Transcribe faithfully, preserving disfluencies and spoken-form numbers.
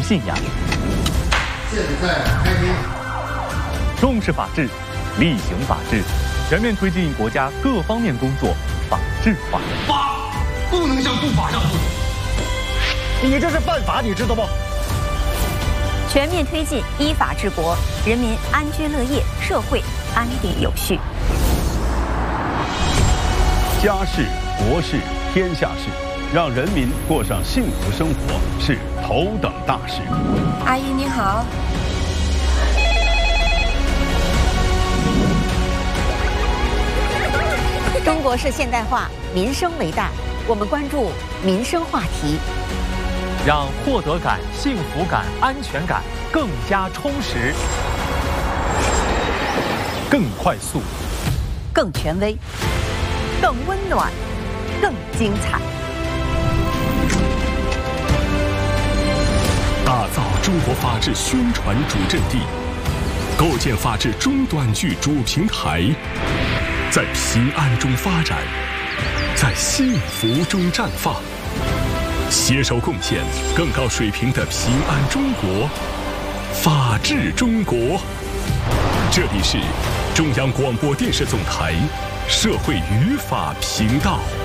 信仰。 现在开庭。 重视法治，厉行法治，全面推进国家各方面工作法治化。 法不能向不法让步。 你这是犯法，你知道不？ 全面推进依法治国，人民安居乐业，社会安定有序。 家事、国事、天下事，让人民过上幸福生活是头等大事。 阿姨您好。 中国式现代化，民生为大，我们关注民生话题， 让获得感、幸福感、安全感更加充实、更快速、 更权威、更温暖、更精彩。 打造中国法治宣传主阵地，构建法治中短剧主平台，在平安中发展，在幸福中绽放，携手贡献更高水平的平安中国、法治中国。这里是中央广播电视总台社会与法频道。